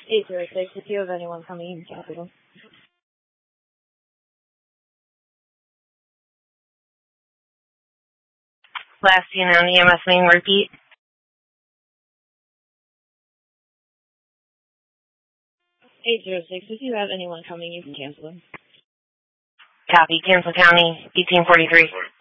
806, if you have anyone coming, you can cancel them. Last on EMS main, repeat. 806, if you have anyone coming, you can cancel them. Copy, Kansas County, 1843.